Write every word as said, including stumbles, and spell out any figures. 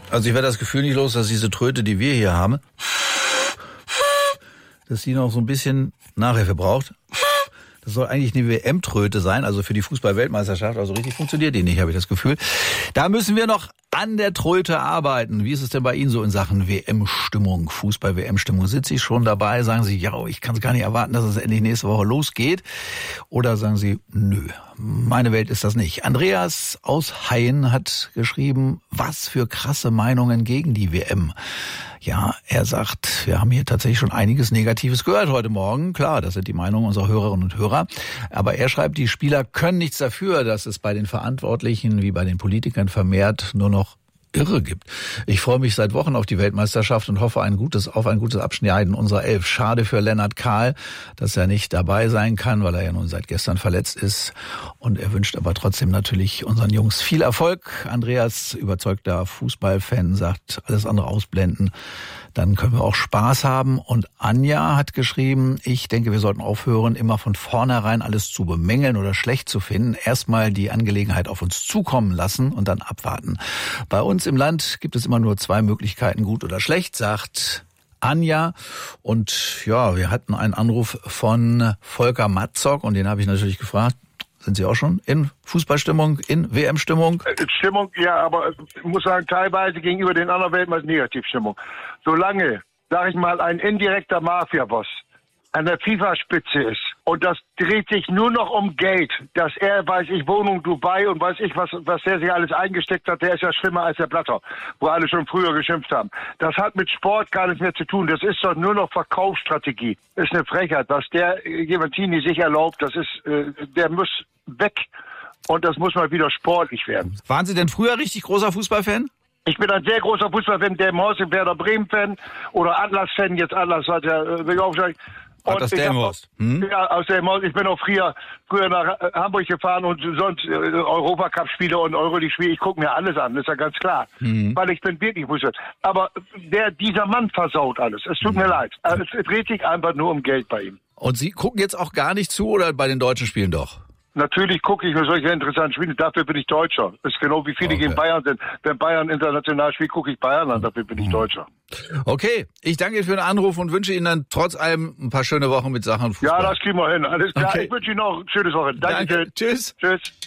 Also ich werde das Gefühl nicht los, dass diese Tröte, die wir hier haben, dass die noch so ein bisschen Nachhilfe braucht. Das soll eigentlich eine W M-Tröte sein, also für die Fußball-Weltmeisterschaft. Also richtig funktioniert die nicht, habe ich das Gefühl. Da müssen wir noch an der Tröte arbeiten. Wie ist es denn bei Ihnen so in Sachen W M-Stimmung, Fußball-W M-Stimmung? Sind Sie schon dabei? Sagen Sie, ja, ich kann es gar nicht erwarten, dass es endlich nächste Woche losgeht? Oder sagen Sie, nö, meine Welt ist das nicht. Andreas aus Haien hat geschrieben, was für krasse Meinungen gegen die W M. Ja, er sagt, wir haben hier tatsächlich schon einiges Negatives gehört heute Morgen. Klar, das sind die Meinungen unserer Hörerinnen und Hörer. Aber er schreibt, die Spieler können nichts dafür, dass es bei den Verantwortlichen wie bei den Politikern vermehrt nur noch Irre gibt. Ich freue mich seit Wochen auf die Weltmeisterschaft und hoffe ein gutes, auf ein gutes Abschneiden unserer Elf. Schade für Lennart Kahl, dass er nicht dabei sein kann, weil er ja nun seit gestern verletzt ist. Und er wünscht aber trotzdem natürlich unseren Jungs viel Erfolg. Andreas, überzeugter Fußballfan, sagt, alles andere ausblenden. Dann können wir auch Spaß haben. Und Anja hat geschrieben, ich denke, wir sollten aufhören, immer von vornherein alles zu bemängeln oder schlecht zu finden. Erstmal die Angelegenheit auf uns zukommen lassen und dann abwarten. Bei uns im Land gibt es immer nur zwei Möglichkeiten, gut oder schlecht, sagt Anja. Und ja, wir hatten einen Anruf von Volker Matzok und den habe ich natürlich gefragt, sind Sie auch schon in Fußballstimmung, in W M-Stimmung? Stimmung, ja, aber ich muss sagen, teilweise gegenüber den anderen Weltmeistern Negativstimmung. Solange, sag ich mal, ein indirekter Mafia-Boss an der FIFA-Spitze ist und das dreht sich nur noch um Geld, dass er, weiß ich, Wohnung Dubai und weiß ich, was was der sich alles eingesteckt hat, der ist ja schlimmer als der Blatter, wo alle schon früher geschimpft haben. Das hat mit Sport gar nichts mehr zu tun, das ist doch nur noch Verkaufsstrategie. Das ist eine Frechheit, was der Giovantini sich erlaubt, das ist, äh, der muss weg und das muss mal wieder sportlich werden. Waren Sie denn früher richtig großer Fußballfan? Ich bin ein sehr großer Fußballfan, Delmenhorst, Werder Bremen-Fan oder Atlas-Fan, jetzt Atlas hat ja, äh, will ich aufsteigen. Aus Delmenhorst. Hm? Ja, aus Delmenhorst. Ich bin auch früher, früher nach Hamburg gefahren und sonst äh, Europacup-Spiele und Euroleague-Spiele. Ich gucke mir alles an, das ist ja ganz klar. Hm. Weil ich bin wirklich Fußball. Aber der, dieser Mann versaut alles. Es tut hm. mir leid. Also, es dreht sich einfach nur um Geld bei ihm. Und Sie gucken jetzt auch gar nicht zu oder bei den deutschen Spielen doch? Natürlich gucke ich mir solche interessanten Spiele, dafür bin ich Deutscher. Das ist genau wie viele okay. gegen Bayern sind. Wenn Bayern international spielt, gucke ich Bayern an, dafür bin ich Deutscher. Okay, ich danke Ihnen für den Anruf und wünsche Ihnen dann trotz allem ein paar schöne Wochen mit Sachen Fußball. Ja, das kriegen wir hin, alles klar. Okay. Ich wünsche Ihnen noch ein schönes Wochenende. Danke. Danke. Tschüss. Tschüss.